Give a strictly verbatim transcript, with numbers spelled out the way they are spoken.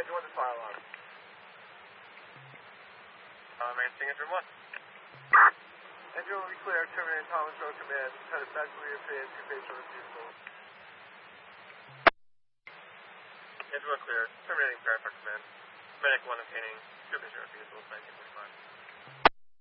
Engine one to fire alarm. Uh, Mansing, Engine one. Engine one will be clear, terminating Thomas Road Command, headed back to Lear Phase, two phase on the vehicle. Engine one clear, terminating Fairfax Command. Medic one obtaining two phase on the vehicle, nineteen forty-five.